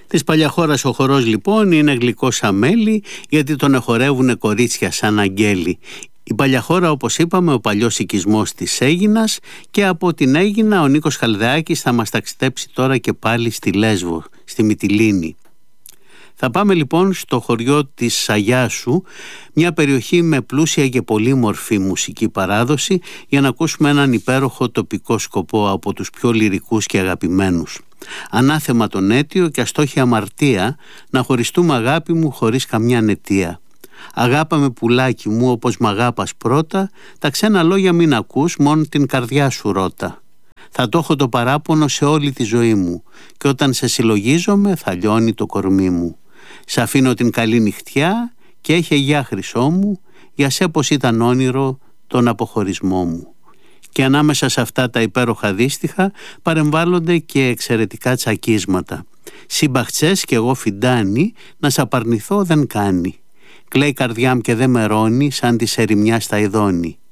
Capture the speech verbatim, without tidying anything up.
Της Παλιαχώρας ο χορός λοιπόν είναι γλυκό σαν μέλι, γιατί τον εχορεύουνε κορίτσια σαν αγγέλη. Η Παλιαχώρα, όπως είπαμε, ο παλιός οικισμός της Αίγινας, και από την Αίγινα ο Νίκος Χαλδεάκης θα μας ταξιδέψει τώρα και πάλι στη Λέσβο, στη Μυτιλήνη. Θα πάμε λοιπόν στο χωριό της Σαγιάσου, μια περιοχή με πλούσια και πολύμορφη μουσική παράδοση, για να ακούσουμε έναν υπέροχο τοπικό σκοπό από τους πιο λυρικούς και αγαπημένους. Ανάθεμα τον αίτιο και αστόχη αμαρτία, να χωριστούμε αγάπη μου χωρίς καμιά νετία. Αγάπα με πουλάκι μου όπως μ' αγάπας πρώτα, τα ξένα λόγια μην ακούς, μόνο την καρδιά σου ρώτα. Θα το έχω το παράπονο σε όλη τη ζωή μου, και όταν σε συλλογίζομαι θα λιώνει το κορμί μου. Σ' αφήνω την καλή νυχτιά και έχει γεια χρυσό μου, για σε πως ήταν όνειρο τον αποχωρισμό μου. Και ανάμεσα σε αυτά τα υπέροχα δύστιχα παρεμβάλλονται και εξαιρετικά τσακίσματα. Συμπαχτσές κι εγώ φιντάνι, να σ' απαρνηθώ δεν κάνει. Κλαίει καρδιά μου και δεν μερώνει, σαν τη ερημιά στα ειδώνει.